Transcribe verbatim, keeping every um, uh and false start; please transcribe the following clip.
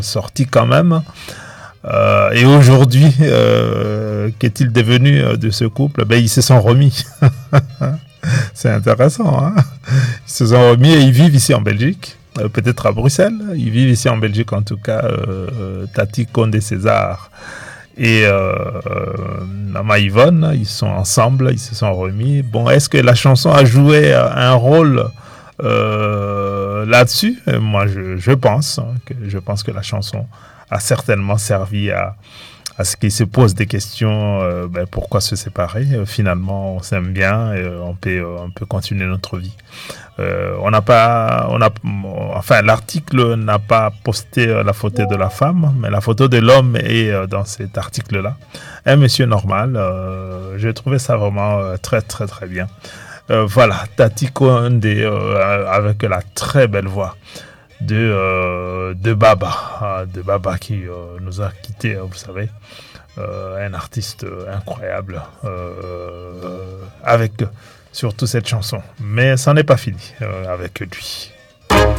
sorti quand même. Euh, et aujourd'hui, euh, qu'est-il devenu de ce couple? Ben, ils se sont remis. C'est intéressant, hein? Ils se sont remis et ils vivent ici en Belgique, euh, peut-être à Bruxelles. Ils vivent ici en Belgique, en tout cas, euh, Tati Condé César et euh, Mama Yvonne, ils sont ensemble, ils se sont remis. Bon, est-ce que la chanson a joué un rôle euh, là-dessus? Moi, je, je pense, hein, que je pense que la chanson a certainement servi à, à ce qu'ils se posent des questions. Euh, ben, pourquoi se séparer? Euh, finalement, on s'aime bien et on peut, euh, on peut continuer notre vie. Euh, on n'a pas, on a, enfin, l'article n'a pas posté la photo de la femme, mais la photo de l'homme est euh, dans cet article-là. Un monsieur normal. Euh, j'ai trouvé ça vraiment euh, très, très, très bien. Euh, voilà, Tati Condé euh, avec la très belle voix de, euh, de Baba, de Baba qui euh, nous a quittés, vous savez, euh, un artiste incroyable euh, avec surtout cette chanson. Mais ça n'est pas fini euh, avec lui.